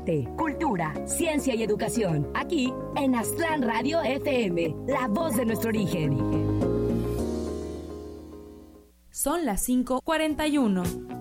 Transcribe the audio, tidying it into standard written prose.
arte, cultura, ciencia y educación. Aquí en Aztlán Radio FM, la voz de nuestro origen. Son las 5:41.